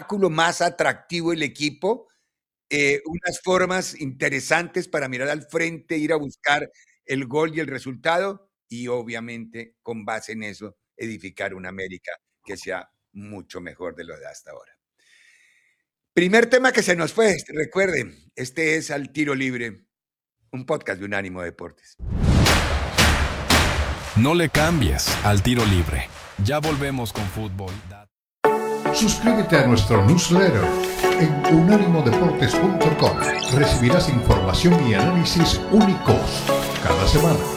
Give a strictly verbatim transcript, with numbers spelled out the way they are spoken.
espectáculo más atractivo el equipo, eh, unas formas interesantes para mirar al frente, ir a buscar el gol y el resultado, y obviamente, con base en eso, edificar una América que sea mucho mejor de lo de hasta ahora. Primer tema que se nos fue, recuerden, este es Al Tiro Libre, un podcast de Unánimo Deportes. No le cambies Al Tiro Libre. Ya volvemos con fútbol. Suscríbete a nuestro newsletter en unánimo deportes punto com. Recibirás información y análisis únicos cada semana.